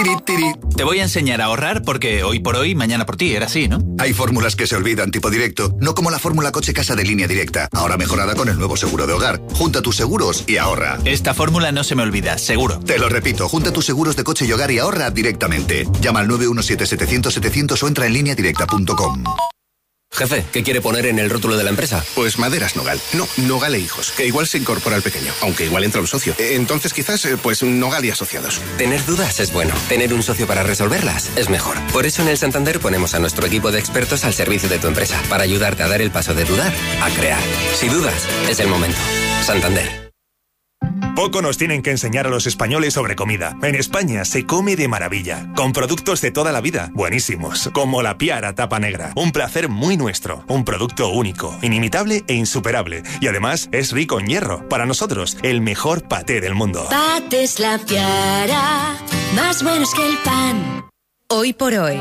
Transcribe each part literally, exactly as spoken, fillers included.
Tiri, tiri. Te voy a enseñar a ahorrar porque hoy por hoy, mañana por ti, era así, ¿no? Hay fórmulas que se olvidan tipo directo, no como la fórmula coche casa de Línea Directa, ahora mejorada con el nuevo seguro de hogar. Junta tus seguros y ahorra. Esta fórmula no se me olvida, seguro. Te lo repito, junta tus seguros de coche y hogar y ahorra directamente. Llama al nueve uno siete, setecientos, setecientos o entra en línea directa punto com. Jefe, ¿qué quiere poner en el rótulo de la empresa? Pues Maderas Nogal. No, Nogal e Hijos, que igual se incorpora al pequeño, aunque igual entra un socio. Entonces quizás, pues Nogal y Asociados. Tener dudas es bueno. Tener un socio para resolverlas es mejor. Por eso en el Santander ponemos a nuestro equipo de expertos al servicio de tu empresa, para ayudarte a dar el paso de dudar a crear. Si dudas, es el momento. Santander. Poco nos tienen que enseñar a los españoles sobre comida. En España se come de maravilla, con productos de toda la vida, buenísimos, como la Piara Tapa Negra. Un placer muy nuestro, un producto único, inimitable e insuperable. Y además es rico en hierro. Para nosotros, el mejor paté del mundo. Patés La Piara, más buenos que el pan. Hoy por hoy,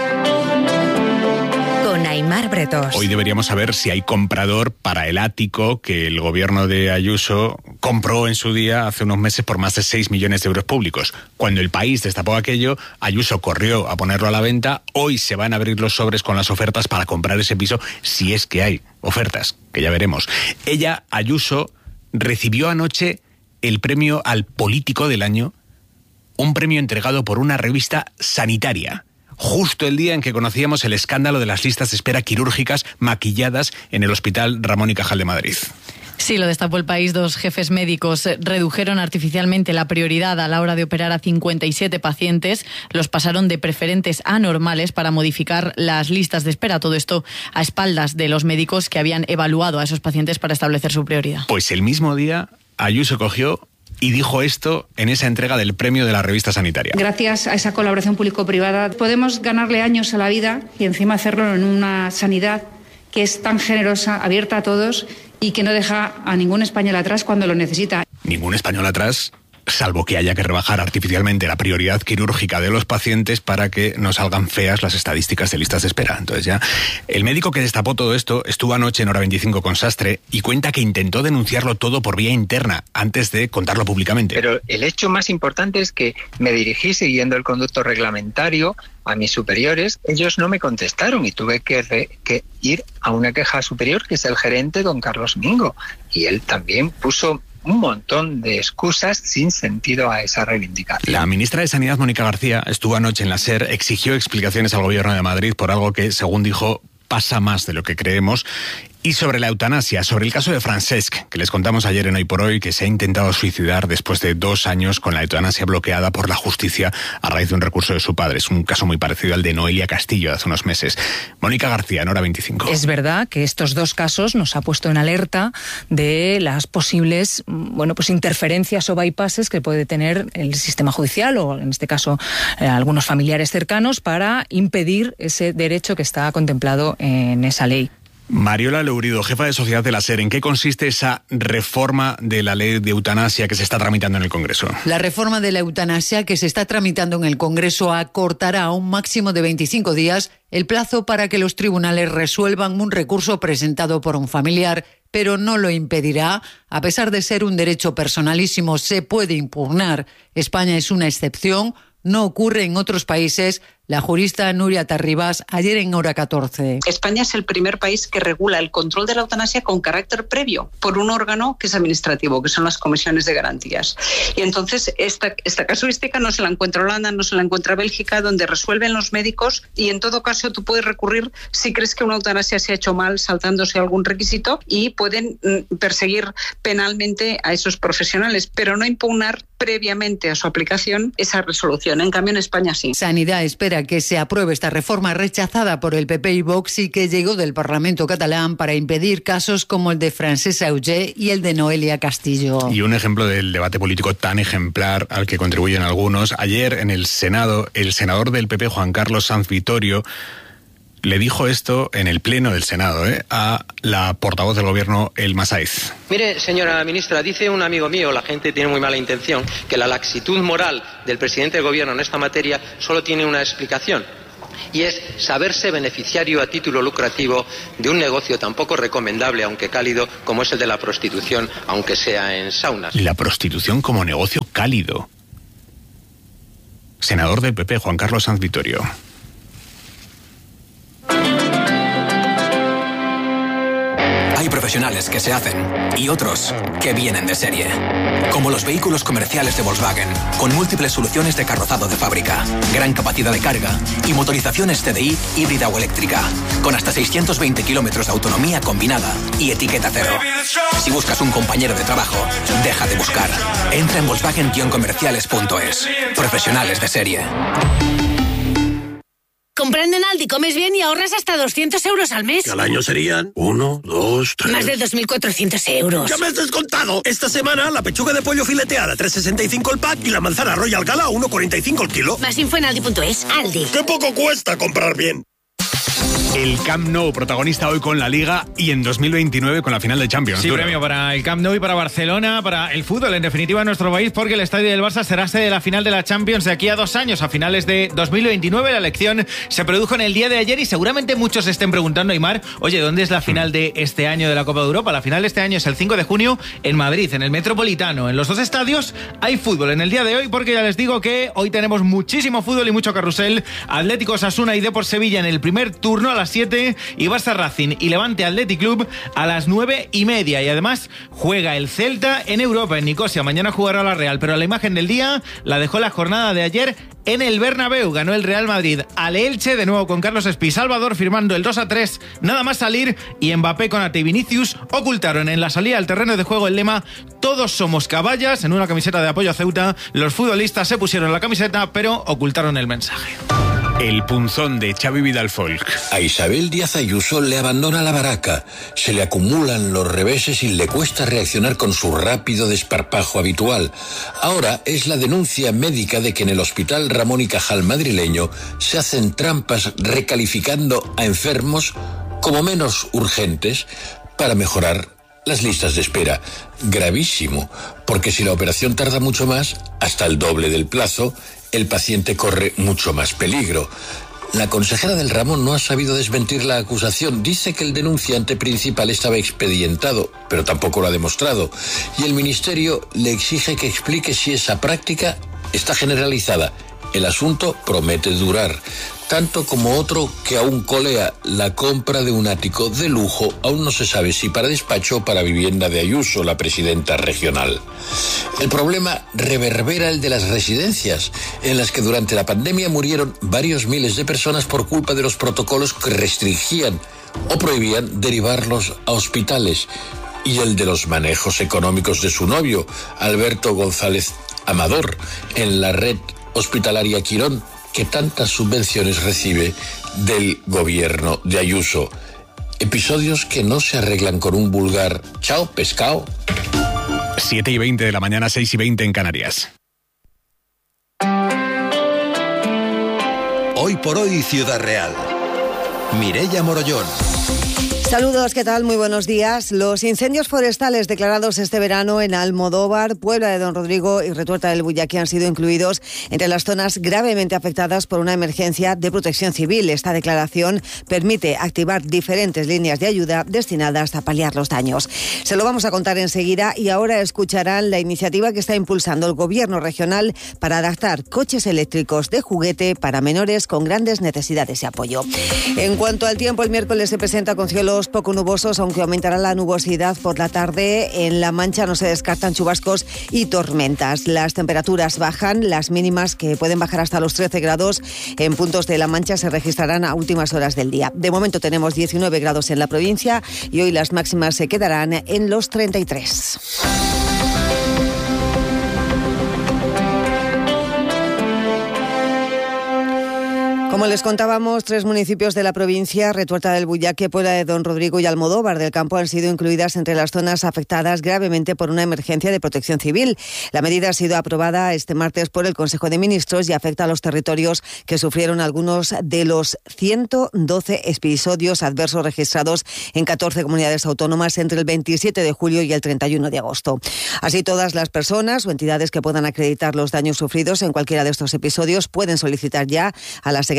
con Aimar Bretos. Hoy deberíamos saber si hay comprador para el ático que el gobierno de Ayuso compró en su día, hace unos meses, por más de seis millones de euros públicos. Cuando el país destapó aquello, Ayuso corrió a ponerlo a la venta. Hoy se van a abrir los sobres con las ofertas para comprar ese piso, si es que hay ofertas, que ya veremos. Ella, Ayuso, recibió anoche el premio al político del año, un premio entregado por una revista sanitaria, justo el día en que conocíamos el escándalo de las listas de espera quirúrgicas maquilladas en el Hospital Ramón y Cajal de Madrid. Sí, lo destapó El País. Dos jefes médicos redujeron artificialmente la prioridad a la hora de operar a cincuenta y siete pacientes. Los pasaron de preferentes a normales para modificar las listas de espera. Todo esto a espaldas de los médicos que habían evaluado a esos pacientes para establecer su prioridad. Pues el mismo día, Ayuso cogió y dijo esto en esa entrega del premio de la revista sanitaria. Gracias a esa colaboración público-privada podemos ganarle años a la vida y encima hacerlo en una sanidad que es tan generosa, abierta a todos y que no deja a ningún español atrás cuando lo necesita. Ningún español atrás, salvo que haya que rebajar artificialmente la prioridad quirúrgica de los pacientes para que no salgan feas las estadísticas de listas de espera. Entonces ya, el médico que destapó todo esto estuvo anoche en Hora veinticinco con Sastre y cuenta que intentó denunciarlo todo por vía interna antes de contarlo públicamente. Pero el hecho más importante es que me dirigí siguiendo el conducto reglamentario a mis superiores. Ellos no me contestaron y tuve que, re, que ir a una queja superior, que es el gerente, don Carlos Mingo, y él también puso un montón de excusas sin sentido a esa reivindicación. La ministra de Sanidad, Mónica García, estuvo anoche en la SER, exigió explicaciones al gobierno de Madrid por algo que, según dijo, pasa más de lo que creemos. Y sobre la eutanasia, sobre el caso de Francesc, que les contamos ayer en Hoy por Hoy, que se ha intentado suicidar después de dos años con la eutanasia bloqueada por la justicia a raíz de un recurso de su padre. Es un caso muy parecido al de Noelia Castillo de hace unos meses. Mónica García, en Hora veinticinco. Es verdad que estos dos casos nos ha puesto en alerta de las posibles, bueno, pues interferencias o bypasses que puede tener el sistema judicial o, en este caso, eh, algunos familiares cercanos para impedir ese derecho que está contemplado en esa ley. Mariola Lourido, jefa de Sociedad de la SER, ¿en qué consiste esa reforma de la ley de eutanasia que se está tramitando en el Congreso? La reforma de la eutanasia que se está tramitando en el Congreso acortará a un máximo de veinticinco días el plazo para que los tribunales resuelvan un recurso presentado por un familiar, pero no lo impedirá. A pesar de ser un derecho personalísimo, se puede impugnar. España es una excepción. No ocurre en otros países. La jurista Nuria Tarribas, ayer en Hora catorce. España es el primer país que regula el control de la eutanasia con carácter previo por un órgano que es administrativo, que son las comisiones de garantías. Y entonces esta, esta casuística no se la encuentra Holanda, no se la encuentra Bélgica, donde resuelven los médicos y en todo caso tú puedes recurrir si crees que una eutanasia se ha hecho mal, saltándose algún requisito, y pueden mm, perseguir penalmente a esos profesionales, pero no impugnar previamente a su aplicación esa resolución. En cambio en España sí. Sanidad espera que se apruebe esta reforma rechazada por el P P y Vox y que llegó del Parlamento catalán para impedir casos como el de Francesc Auger y el de Noelia Castillo. Y un ejemplo del debate político tan ejemplar al que contribuyen algunos. Ayer en el Senado, el senador del P P, Juan Carlos Sanz Vittorio, le dijo esto en el Pleno del Senado, ¿eh? a la portavoz del Gobierno, Elma Saiz. Mire, señora ministra, dice un amigo mío, la gente tiene muy mala intención, que la laxitud moral del presidente del Gobierno en esta materia solo tiene una explicación, y es saberse beneficiario a título lucrativo de un negocio tan poco recomendable, aunque cálido, como es el de la prostitución, aunque sea en saunas. La prostitución como negocio cálido. senador del P P, Juan Carlos Sanz Vittorio. Hay profesionales que se hacen y otros que vienen de serie. Como los vehículos comerciales de Volkswagen, con múltiples soluciones de carrozado de fábrica, gran capacidad de carga y motorizaciones T D I híbrida o eléctrica, con hasta seiscientos veinte kilómetros de autonomía combinada y etiqueta cero. Si buscas un compañero de trabajo, deja de buscar. Entra en volkswagen guion comerciales punto es. Profesionales de serie. Comprando en Aldi comes bien y ahorras hasta doscientos euros al mes. Que al año serían uno, dos, tres... Más de dos mil cuatrocientos euros. ¡Ya me has descontado! Esta semana la pechuga de pollo fileteada tres sesenta y cinco el pack y la manzana Royal Gala uno cuarenta y cinco el kilo. Más info en aldi punto es. Aldi. ¡Qué poco cuesta comprar bien! El Camp Nou, protagonista hoy con la Liga y en dos mil veintinueve con la final de Champions. Sí, Duro. premio para el Camp Nou y para Barcelona, para el fútbol, en definitiva, en nuestro país, porque el estadio del Barça será sede de la final de la Champions de aquí a dos años, a finales de dos mil veintinueve. La elección se produjo en el día de ayer y seguramente muchos estén preguntando, Aimar, oye, ¿dónde es la final de este año de la Copa de Europa? La final de este año es el cinco de junio en Madrid, en el Metropolitano. En los dos estadios hay fútbol en el día de hoy, porque ya les digo que hoy tenemos muchísimo fútbol y mucho carrusel. Atlético Osasuna y Depor Sevilla en el primer turno a las siete y Barça Racing y Levante Athletic Club a las nueve y media. Y además juega el Celta en Europa, en Nicosia. Mañana jugará la Real, pero la imagen del día la dejó la jornada de ayer en el Bernabéu. Ganó el Real Madrid al Elche, de nuevo con Carlos Espí Salvador firmando el dos a tres nada más salir, y Mbappé, Konaté y Vinicius ocultaron en la salida al terreno de juego el lema "Todos somos caballas". En una camiseta de apoyo a Ceuta, los futbolistas se pusieron la camiseta pero ocultaron el mensaje. El punzón de Xavi Vidal Folk. A Isabel Díaz Ayuso le abandona la baraca, se le acumulan los reveses y le cuesta reaccionar con su rápido desparpajo habitual. Ahora es la denuncia médica de que en el Hospital Ramón y Cajal madrileño se hacen trampas recalificando a enfermos como menos urgentes para mejorar las listas de espera. Gravísimo, porque si la operación tarda mucho más, hasta el doble del plazo, el paciente corre mucho más peligro. La consejera del Ramón no ha sabido desmentir la acusación. Dice que el denunciante principal estaba expedientado, pero tampoco lo ha demostrado. Y el ministerio le exige que explique si esa práctica está generalizada. El asunto promete durar. Tanto como otro que aún colea, la compra de un ático de lujo. Aún no se sabe si para despacho o para vivienda de Ayuso, la presidenta regional. El problema reverbera el de las residencias, en las que durante la pandemia murieron varios miles de personas por culpa de los protocolos que restringían o prohibían derivarlos a hospitales. Y el de los manejos económicos de su novio, Alberto González Amador, en la red hospitalaria Quirón, que tantas subvenciones recibe del gobierno de Ayuso. Episodios que no se arreglan con un vulgar "chao, pescado". siete y veinte de la mañana, seis y veinte en Canarias. Hoy por hoy, Ciudad Real. Mireia Morollón. Saludos, ¿qué tal? Muy buenos días. Los incendios forestales declarados este verano en Almodóvar, Puebla de Don Rodrigo y Retuerta del Bullaqui han sido incluidos entre las zonas gravemente afectadas por una emergencia de protección civil. Esta declaración permite activar diferentes líneas de ayuda destinadas a paliar los daños. Se lo vamos a contar enseguida y ahora escucharán la iniciativa que está impulsando el Gobierno regional para adaptar coches eléctricos de juguete para menores con grandes necesidades de apoyo. En cuanto al tiempo, el miércoles se presenta con cielos poco nubosos, aunque aumentará la nubosidad por la tarde. En La Mancha no se descartan chubascos y tormentas. Las temperaturas bajan, las mínimas, que pueden bajar hasta los trece grados en puntos de La Mancha, se registrarán a últimas horas del día. De momento tenemos diecinueve grados en la provincia y hoy las máximas se quedarán en los treinta y tres. Como les contábamos, tres municipios de la provincia, Retuerta del Bullaqui, Puebla de Don Rodrigo y Almodóvar del Campo, han sido incluidas entre las zonas afectadas gravemente por una emergencia de protección civil. La medida ha sido aprobada este martes por el Consejo de Ministros y afecta a los territorios que sufrieron algunos de los ciento doce episodios adversos registrados en catorce comunidades autónomas entre el veintisiete de julio y el treinta y uno de agosto. Así, todas las personas o entidades que puedan acreditar los daños sufridos en cualquiera de estos episodios pueden solicitar ya a la Secretaría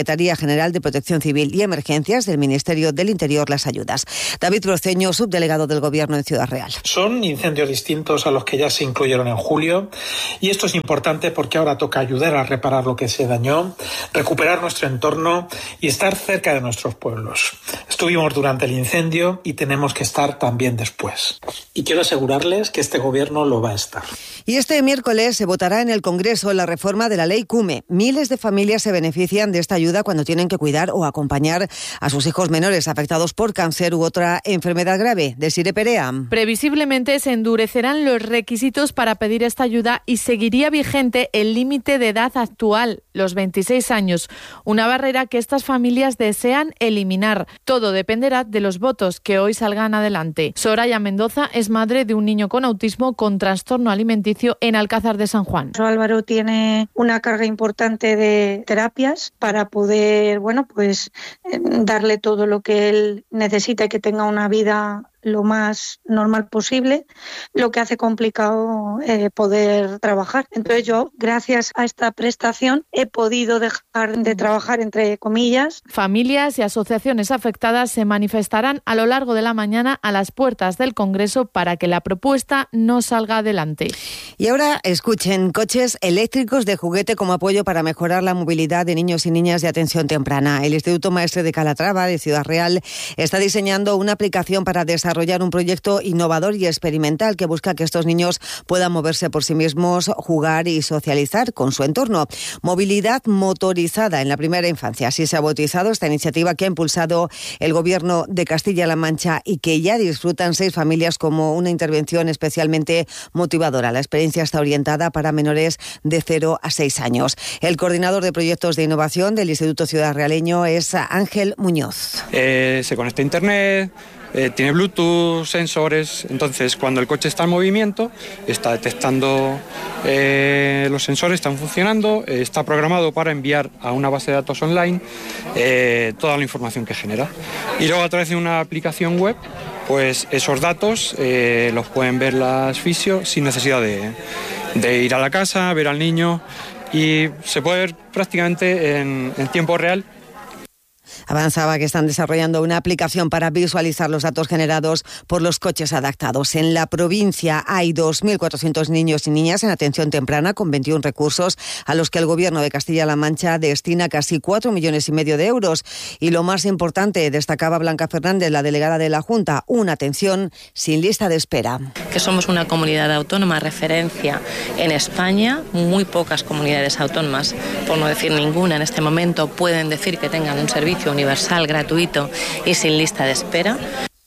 Secretaría General de Protección Civil y Emergencias del Ministerio del Interior las ayudas. David Broceño, subdelegado del Gobierno en Ciudad Real. Son incendios distintos a los que ya se incluyeron en julio y esto es importante porque ahora toca ayudar a reparar lo que se dañó, recuperar nuestro entorno y estar cerca de nuestros pueblos. Estuvimos durante el incendio y tenemos que estar también después. Y quiero asegurarles que este Gobierno lo va a estar. Y este miércoles se votará en el Congreso la reforma de la ley CUME. Miles de familias se benefician de esta ayuda cuando tienen que cuidar o acompañar a sus hijos menores afectados por cáncer u otra enfermedad grave. Desiree Perea. Previsiblemente se endurecerán los requisitos para pedir esta ayuda y seguiría vigente el límite de edad actual, los veintiséis años, una barrera que estas familias desean eliminar. Todo dependerá de los votos que hoy salgan adelante. Soraya Mendoza es madre de un niño con autismo con trastorno alimenticio en Alcázar de San Juan. Álvaro tiene una carga importante de terapias para poder, bueno, pues darle todo lo que él necesita y que tenga una vida lo más normal posible, lo que hace complicado eh, poder trabajar. Entonces yo, gracias a esta prestación, he podido dejar de trabajar, entre comillas. Familias y asociaciones afectadas se manifestarán a lo largo de la mañana a las puertas del Congreso para que la propuesta no salga adelante. Y ahora escuchen, coches eléctricos de juguete como apoyo para mejorar la movilidad de niños y niñas de atención temprana. El Instituto Maestre de Calatrava, de Ciudad Real, está diseñando una aplicación para desarrollar un proyecto innovador y experimental que busca que estos niños puedan moverse por sí mismos, jugar y socializar con su entorno. Movilidad motorizada en la primera infancia. Así se ha bautizado esta iniciativa que ha impulsado el Gobierno de Castilla-La Mancha y que ya disfrutan seis familias como una intervención especialmente motivadora. La experiencia está orientada para menores de cero a seis años. El coordinador de proyectos de innovación del Instituto Ciudad Realeño es Ángel Muñoz. Eh, se conecta a Internet. Eh, tiene Bluetooth, sensores, entonces cuando el coche está en movimiento, está detectando eh, los sensores, están funcionando, eh, está programado para enviar a una base de datos online eh, toda la información que genera. Y luego a través de una aplicación web, pues esos datos eh, los pueden ver las fisios sin necesidad de, de ir a la casa, ver al niño, y se puede ver prácticamente en, en tiempo real. Avanzaba que están desarrollando una aplicación para visualizar los datos generados por los coches adaptados. En la provincia hay dos mil cuatrocientos niños y niñas en atención temprana con veintiún recursos a los que el Gobierno de Castilla-La Mancha destina casi cuatro millones y medio de euros. Y lo más importante, destacaba Blanca Fernández, la delegada de la Junta, una atención sin lista de espera. Que somos una comunidad autónoma referencia en España. Muy pocas comunidades autónomas, por no decir ninguna en este momento, pueden decir que tengan un servicio universal, gratuito y sin lista de espera.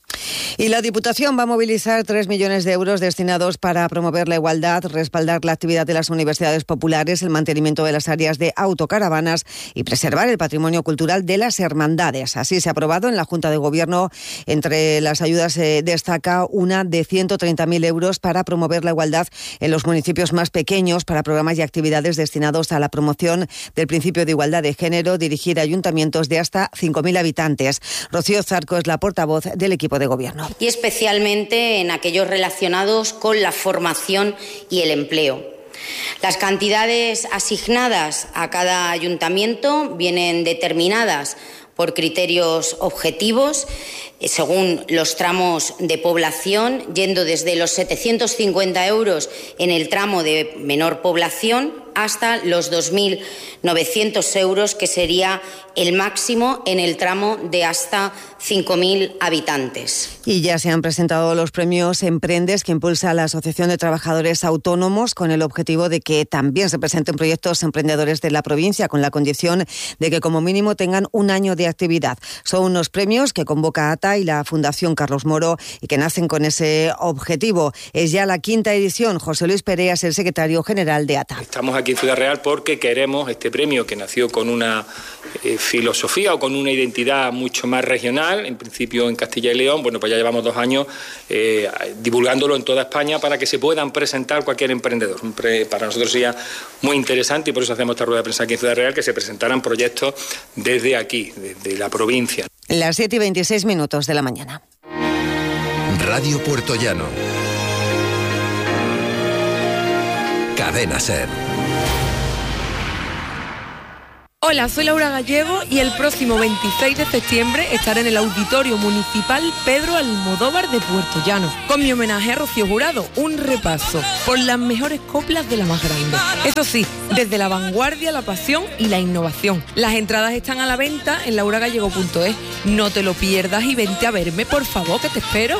Y la Diputación va a movilizar tres millones de euros destinados para promover la igualdad, respaldar la actividad de las universidades populares, el mantenimiento de las áreas de autocaravanas y preservar el patrimonio cultural de las hermandades. Así se ha aprobado en la Junta de Gobierno. Entre las ayudas se destaca una de ciento treinta mil euros para promover la igualdad en los municipios más pequeños para programas y actividades destinados a la promoción del principio de igualdad de género, dirigir a ayuntamientos de hasta cinco mil habitantes. Rocío Zarco es la portavoz del equipo de gobierno. Y especialmente en aquellos relacionados con la formación y el empleo. Las cantidades asignadas a cada ayuntamiento vienen determinadas por criterios objetivos, según los tramos de población, yendo desde los setecientos cincuenta euros en el tramo de menor población hasta los dos mil novecientos euros, que sería el máximo en el tramo de hasta cinco mil habitantes. Y ya se han presentado los premios Emprendes que impulsa la Asociación de Trabajadores Autónomos con el objetivo de que también se presenten proyectos emprendedores de la provincia con la condición de que como mínimo tengan un año de actividad. Son unos premios que convoca A T A y la Fundación Carlos Moro y que nacen con ese objetivo. Es ya la quinta edición. José Luis Perea es el secretario general de A T A. Estamos aquí en Ciudad Real porque queremos este premio que nació con una eh, filosofía o con una identidad mucho más regional, en principio en Castilla y León. Bueno, pues ya llevamos dos años eh, divulgándolo en toda España para que se puedan presentar cualquier emprendedor. Para nosotros sería muy interesante y por eso hacemos esta rueda de prensa aquí en Ciudad Real, que se presentaran proyectos desde aquí, desde la provincia. Las siete y veintiséis minutos de la mañana. Radio Puerto Llano. Cadena SER. Hola, soy Laura Gallego y el próximo veintiséis de septiembre estaré en el Auditorio Municipal Pedro Almodóvar de Puerto Llano, con mi homenaje a Rocío Jurado, un repaso por las mejores coplas de la más grande. Eso sí, desde la vanguardia, la pasión y la innovación. Las entradas están a la venta en laura gallego punto es. No te lo pierdas y vente a verme, por favor, que te espero.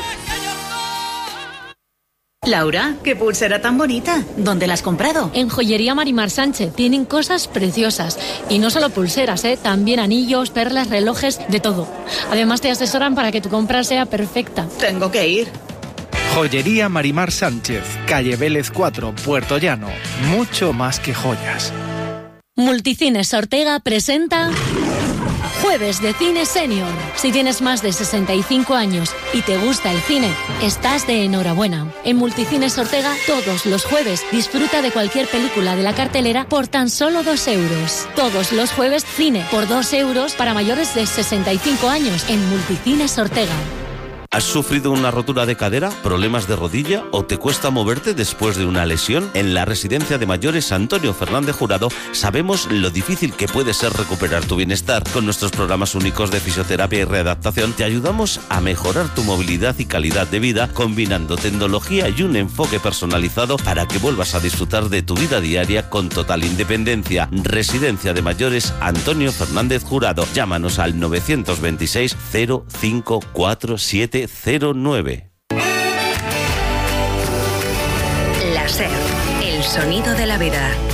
Laura, qué pulsera tan bonita. ¿Dónde la has comprado? En Joyería Marimar Sánchez. Tienen cosas preciosas. Y no solo pulseras, ¿eh? También anillos, perlas, relojes, de todo. Además te asesoran para que tu compra sea perfecta. Tengo que ir. Joyería Marimar Sánchez, calle Vélez cuatro, Puerto Llano. Mucho más que joyas. Multicines Ortega presenta Jueves de Cine Senior. Si tienes más de sesenta y cinco años y te gusta el cine, estás de enhorabuena. En Multicines Ortega, todos los jueves, disfruta de cualquier película de la cartelera por tan solo dos euros. Todos los jueves, cine por dos euros para mayores de sesenta y cinco años en Multicines Ortega. ¿Has sufrido una rotura de cadera, problemas de rodilla o te cuesta moverte después de una lesión? En la Residencia de Mayores Antonio Fernández Jurado sabemos lo difícil que puede ser recuperar tu bienestar. Con nuestros programas únicos de fisioterapia y readaptación te ayudamos a mejorar tu movilidad y calidad de vida, combinando tecnología y un enfoque personalizado para que vuelvas a disfrutar de tu vida diaria con total independencia. Residencia de Mayores Antonio Fernández Jurado. Llámanos al novecientos veintiséis cero cinco cuatro siete cero nueve. La SER, el sonido de la vida.